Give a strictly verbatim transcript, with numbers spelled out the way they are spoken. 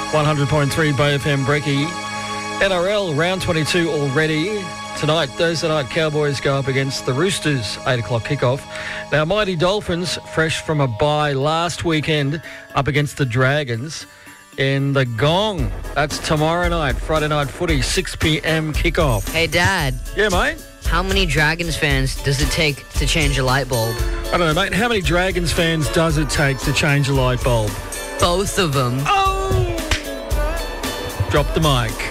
one hundred point three Bay F M Brecky. N R L round twenty-two already. Tonight, Thursday night, Cowboys go up against the Roosters, eight o'clock kickoff. Now, Mighty Dolphins, fresh from a bye last weekend, up against the Dragons in the Gong. That's tomorrow night, Friday night footy, six p.m. kickoff. Hey, Dad. Yeah, mate? How many Dragons fans does it take to change a light bulb? I don't know, mate. How many Dragons fans does it take to change a light bulb? Both of them. Oh! Drop the mic.